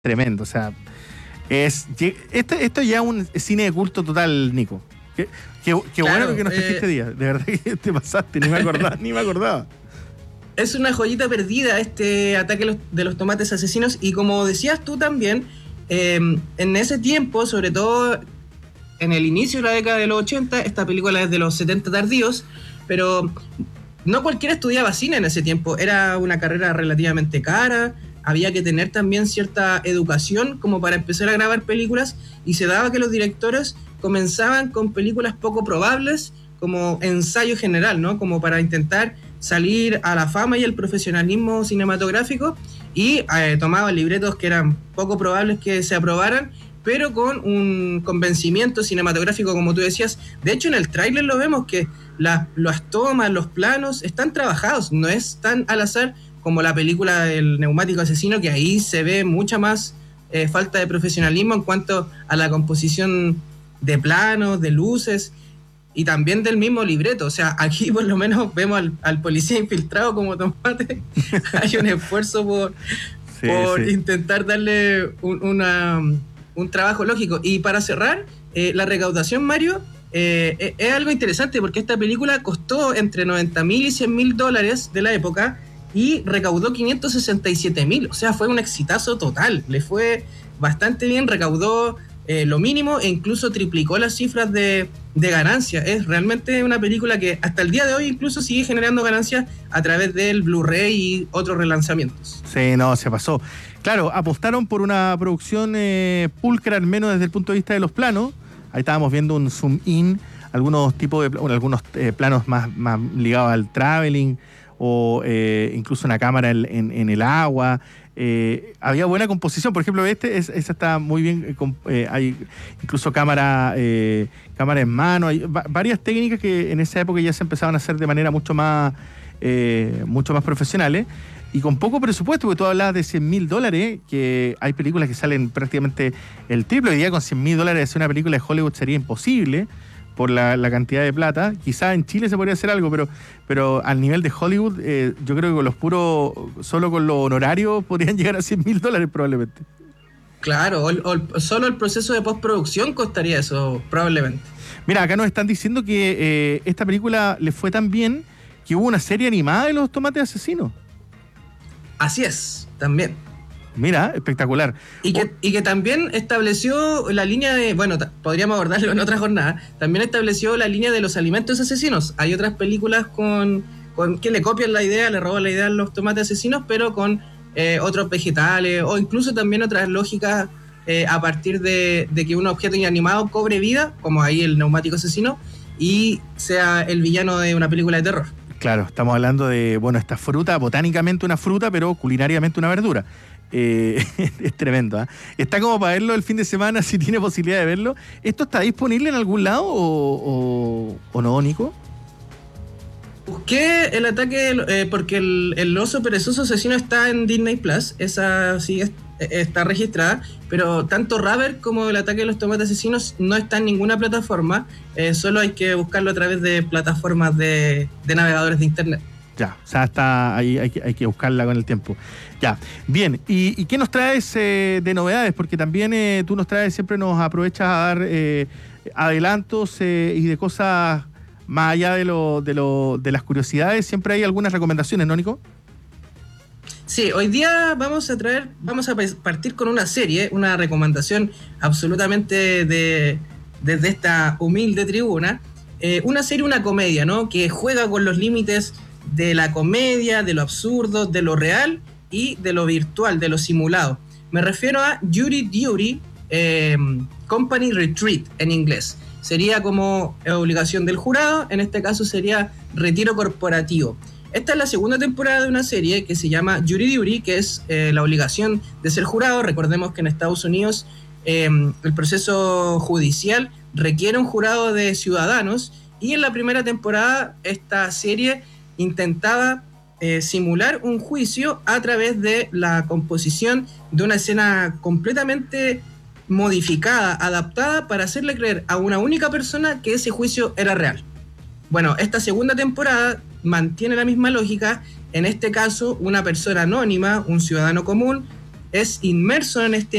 tremendo. O sea, esto ya es un cine de culto total, Nico. Qué Claro, bueno que nos trajiste este día. De verdad que te pasaste, ni me acordaba. Es una joyita perdida este Ataque de los Tomates Asesinos, y como decías tú también, en ese tiempo, sobre todo en el inicio de la década de los 80, esta película es de los 70 tardíos, pero no cualquiera estudiaba cine en ese tiempo, era una carrera relativamente cara, había que tener también cierta educación como para empezar a grabar películas, y se daba que los directores comenzaban con películas poco probables como ensayo general, ¿no? Como para intentar salir a la fama y el profesionalismo cinematográfico, y tomaban libretos que eran poco probables que se aprobaran, pero con un convencimiento cinematográfico, como tú decías. De hecho, en el tráiler lo vemos que las tomas, los planos están trabajados, no es tan al azar como la película del Neumático Asesino, que ahí se ve mucha más falta de profesionalismo en cuanto a la composición de planos, de luces, y también del mismo libreto. O sea, aquí por lo menos vemos al policía infiltrado como tomate. Hay un esfuerzo por intentar darle un trabajo lógico. Y para cerrar, la recaudación, Mario, es algo interesante, porque esta película costó entre $90,000 y $100,000 de la época, y recaudó $567,000. O sea, fue un exitazo total. Le fue bastante bien, recaudó lo mínimo e incluso triplicó las cifras de ganancia. Es realmente una película que hasta el día de hoy incluso sigue generando ganancias a través del Blu-ray y otros relanzamientos. Sí, no, se pasó. Claro, apostaron por una producción pulcra, al menos desde el punto de vista de los planos. Ahí estábamos viendo un zoom in, algunos tipos de algunos planos más ligados al traveling, o incluso una cámara en el agua. Había buena composición, por ejemplo, esa está muy bien, hay incluso cámara en mano, hay varias técnicas que en esa época ya se empezaban a hacer de manera mucho más profesionales, y con poco presupuesto, porque tú hablabas de $100,000, que hay películas que salen prácticamente el triple. Hoy día con $100,000 hacer una película de Hollywood sería imposible por la cantidad de plata. Quizás en Chile se podría hacer algo, pero al nivel de Hollywood, yo creo que con los puros, solo con los honorarios podrían llegar a $100,000 probablemente. Claro, o solo el proceso de postproducción costaría eso, probablemente. Mira, acá nos están diciendo que esta película le fue tan bien que hubo una serie animada de los Tomates Asesinos. Así es, también. Mira, espectacular. Y que también estableció la línea de, bueno, podríamos abordarlo en otra jornada, también estableció la línea de los alimentos asesinos. Hay otras películas con que le copian la idea, le roban la idea a los tomates asesinos, pero con otros vegetales, o incluso también otras lógicas a partir de que un objeto inanimado cobre vida, como ahí el neumático asesino, y sea el villano de una película de terror. Claro, estamos hablando de, bueno, esta fruta, botánicamente una fruta, pero culinariamente una verdura. Es tremendo, ¿eh? Está como para verlo el fin de semana, si tiene posibilidad de verlo. ¿Esto está disponible en algún lado o no, Nico? Busqué el ataque porque el oso perezoso asesino está en Disney Plus. Esa sí está registrada, pero tanto Rubber como el ataque de los tomates asesinos no está en ninguna plataforma. Solo hay que buscarlo a través de plataformas de navegadores de internet. Ya, o sea, está ahí, hay que buscarla con el tiempo. Ya, bien. ¿Y qué nos traes de novedades? Porque también tú nos traes, siempre nos aprovechas a dar adelantos y de cosas más allá de las curiosidades. Siempre hay algunas recomendaciones, ¿no, Nico? Sí, hoy día vamos a partir con una serie, una recomendación absolutamente desde esta humilde tribuna. Una serie, una comedia, ¿no? Que juega con los límites de la comedia, de lo absurdo, de lo real y de lo virtual, de lo simulado. Me refiero a Jury Duty Company Retreat en inglés. Sería como obligación del jurado, en este caso sería retiro corporativo. Esta es la segunda temporada de una serie que se llama Jury Duty, que es la obligación de ser jurado. Recordemos que en Estados Unidos el proceso judicial requiere un jurado de ciudadanos, y en la primera temporada esta serie intentaba simular un juicio a través de la composición de una escena completamente modificada, adaptada para hacerle creer a una única persona que ese juicio era real. Bueno, esta segunda temporada mantiene la misma lógica. En este caso, una persona anónima, un ciudadano común, es inmerso en este